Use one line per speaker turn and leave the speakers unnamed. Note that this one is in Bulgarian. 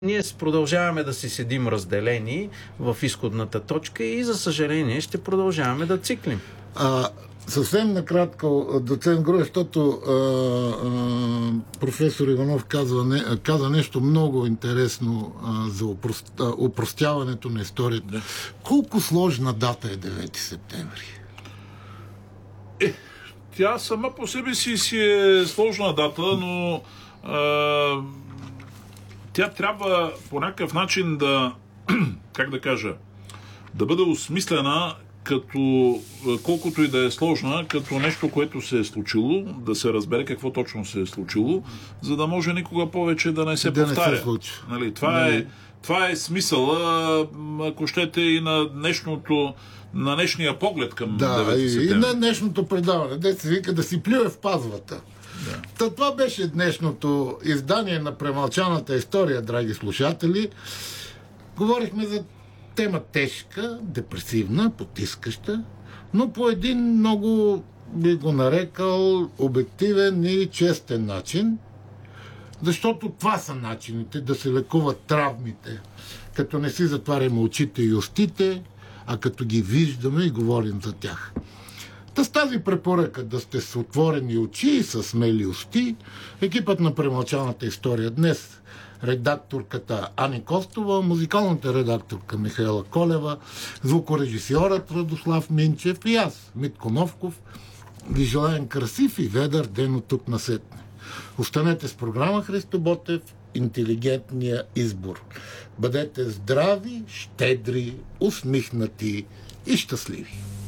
Ние продължаваме да си седим разделени в изходната точка и за съжаление ще продължаваме да циклим.
Съвсем накратко, доцент Груев, защото професор Иванов каза нещо много интересно за опростяването на историята. Колко сложна дата е 9 септември?
Тя сама по себе си е сложна дата, но тя трябва по някакъв начин да, да бъде осмислена като, колкото и да е сложна, като нещо, което се е случило, да се разбере какво точно се е случило, за да може никога повече да не се повтаря.
Не се случи.
Нали, това е смисъла, ако щете, и на днешния поглед към 9 септември.
И на днешното предаване. Де се вика да си плюе в пазвата. Да. Това беше днешното издание на Премълчаната история, драги слушатели. Говорихме за тема тежка, депресивна, потискаща, но по един много, би го нарекал, обективен и честен начин, защото това са начините да се лекуват травмите, като не си затваряме очите и устите, а като ги виждаме и говорим за тях. С тази препоръка да сте с отворени очи и с смели усти, екипът на Премълчаната история днес, редакторката Ани Костова, музикалната редакторка Михаела Колева, звукорежисьорът Радослав Минчев и аз, Митко Новков, ви желаем красив и ведър ден от тук насетне. Останете с програма Христо Ботев, интелигентния избор. Бъдете здрави, щедри, усмихнати и щастливи.